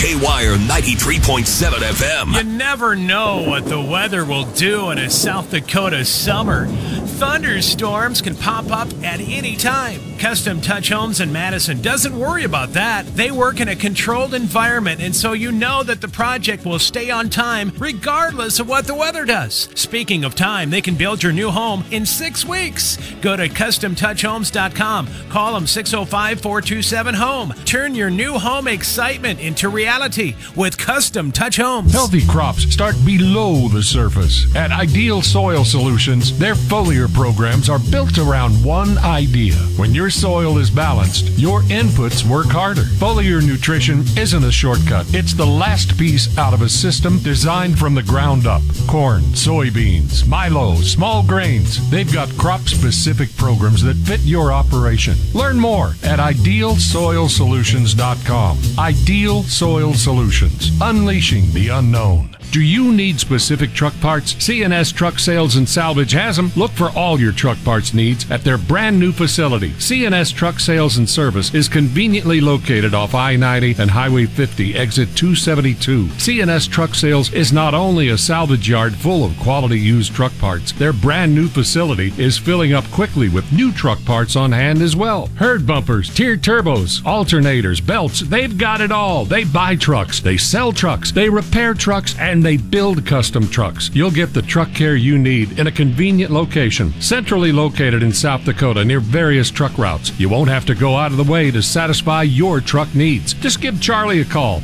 K-Wire 93.7 FM. You never know what the weather will do in a South Dakota summer. Thunderstorms can pop up at any time. Custom Touch Homes in Madison doesn't worry about that. They work in a controlled environment, and so you know that the project will stay on time regardless of what the weather does. Speaking of time, they can build your new home in 6 weeks. Go to CustomTouchHomes.com. Call them 605-427-HOME. Turn your new home excitement into reality with Custom Touch Homes. Healthy crops start below the surface. At Ideal Soil Solutions, their foliar programs are built around one idea. When your soil is balanced, your inputs work harder. Foliar nutrition isn't a shortcut. It's the last piece out of a system designed from the ground up. Corn, soybeans, milo, small grains. They've got crop-specific programs that fit your operation. Learn more at IdealSoilSolutions.com. Ideal Soil Solutions, unleashing the unknown. Do you need specific truck parts? CNS Truck Sales and Salvage has them. Look for all your truck parts needs at their brand new facility. CNS Truck Sales and Service is conveniently located off I-90 and Highway 50, exit 272. CNS Truck Sales is not only a salvage yard full of quality used truck parts, their brand new facility is filling up quickly with new truck parts on hand as well. Herd bumpers, tiered turbos, alternators, belts, they've got it all. They buy trucks, they sell trucks, they repair trucks, and they build custom trucks. You'll get the truck care you need in a convenient location, centrally located in South Dakota near various truck routes. You won't have to go out of the way to satisfy your truck needs. Just give Charlie a call,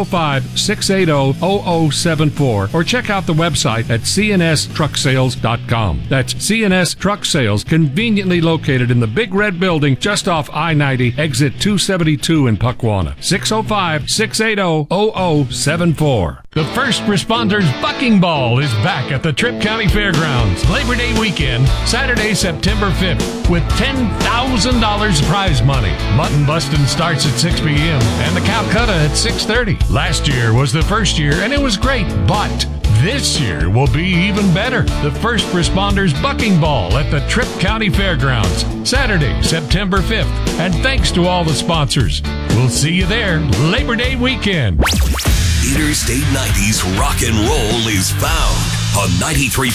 605-680-0074, or check out the website at cnstrucksales.com. That's CNS Truck Sales, conveniently located in the Big Red Building just off I-90, exit 272 in Puckwana. 605-680-0074. The First Responders Bucking Ball is back at the Tripp County Fairgrounds Labor Day weekend, Saturday, September 5th, with $10,000 prize money. Mutton busting starts at 6 p.m. and the Calcutta at 6:30. Last year was the first year, and it was great, but this year will be even better. The First Responders Bucking Ball at the Tripp County Fairgrounds, Saturday, September 5th. And thanks to all the sponsors. We'll see you there Labor Day weekend. Interstate 90's rock and roll is found on 93.7